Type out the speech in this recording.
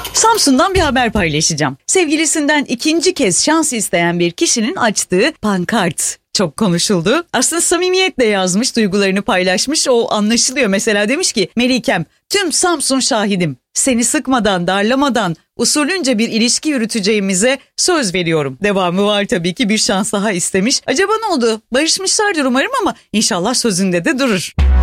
Samsun'dan bir haber paylaşacağım. Sevgilisinden ikinci kez şans isteyen bir kişinin açtığı pankart çok konuşuldu. Aslında samimiyetle yazmış, duygularını paylaşmış. O anlaşılıyor. Mesela demiş ki, Melikem, tüm Samsun şahidim. Seni sıkmadan, darlamadan, usulünce bir ilişki yürüteceğimize söz veriyorum. Devamı var tabii ki, bir şans daha istemiş. Acaba ne oldu? Barışmışlardır umarım ama inşallah sözünde de durur.